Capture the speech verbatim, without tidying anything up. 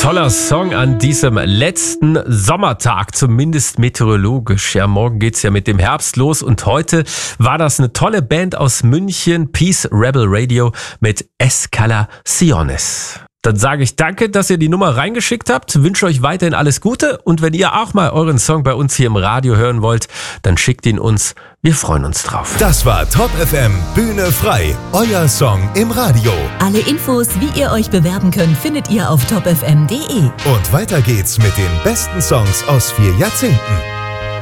Toller Song an diesem letzten Sommertag, zumindest meteorologisch. Ja, morgen geht's ja mit dem Herbst los und heute war das eine tolle Band aus München, Peace Rebel Radio mit Escalaciones. Dann sage ich danke, dass ihr die Nummer reingeschickt habt, wünsche euch weiterhin alles Gute und wenn ihr auch mal euren Song bei uns hier im Radio hören wollt, dann schickt ihn uns, wir freuen uns drauf. Das war Top F M Bühne frei, euer Song im Radio. Alle Infos, wie ihr euch bewerben könnt, findet ihr auf top f m punkt d e. Und weiter geht's mit den besten Songs aus vier Jahrzehnten.